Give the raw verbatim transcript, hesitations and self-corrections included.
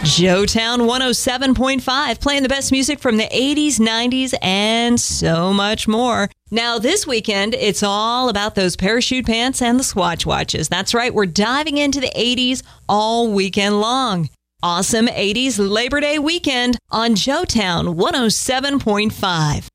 Joetown one oh seven point five, playing the best music from the eighties, nineties, and so much more. Now, this weekend, it's all about those parachute pants and the Swatch watches. That's right, we're diving into the eighties all weekend long. Awesome eighties Labor Day weekend on Joetown one oh seven point five.